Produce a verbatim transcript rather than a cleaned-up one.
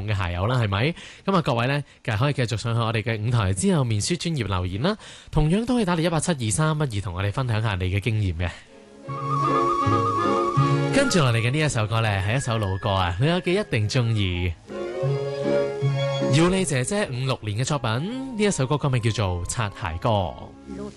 嘅鞋友啦，係咪？咁啊，各位呢，其實可以繼續上去我哋嘅舞台之後面書專頁留言啦，同樣都可以打嚟一八七二三一二同我哋分享下你嘅經驗嘅。跟住落嚟嘅呢一首歌呢，係一首老歌啊，你有記一定中意。姚莉姐姐五六年嘅作品，呢一首歌歌名叫做《擦鞋歌》。